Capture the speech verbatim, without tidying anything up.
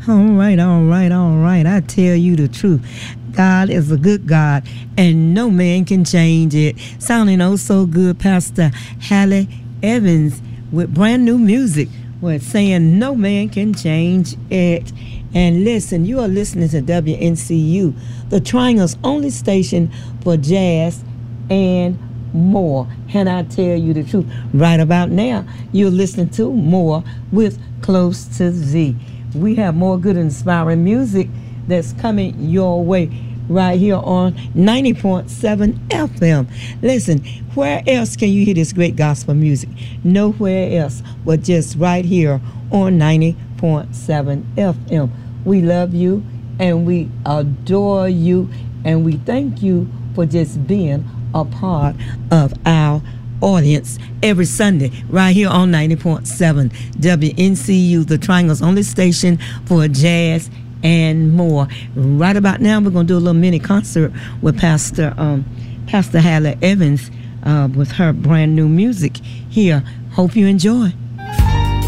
All right, all right, all right. I tell you the truth. God is a good God, and no man can change it. Sounding oh so good, Pastor Halle Evans with brand new music. We're saying no man can change it. And listen, you are listening to W N C U, the Triangle's only station for jazz and more. And I tell you the truth, right about now, you're listening to More with Close to Z. We have more good inspiring music that's coming your way right here on ninety point seven F M. Listen, where else can you hear this great gospel music? Nowhere else but just right here on ninety point seven F M. We love you and we adore you and we thank you for just being a part of our audience every Sunday right here on ninety point seven W N C U, the Triangle's only station for jazz and more. Right about now, we're going to do a little mini concert with Pastor um, Pastor Halle Evans uh, with her brand new music here. Hope you enjoy.